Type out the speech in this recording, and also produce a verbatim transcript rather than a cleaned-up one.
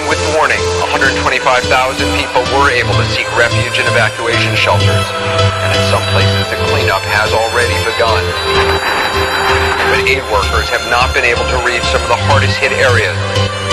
with warning, one hundred twenty-five thousand people were able to seek refuge in evacuation shelters, and in some places the cleanup has already begun. But aid workers have not been able to reach some of the hardest hit areas,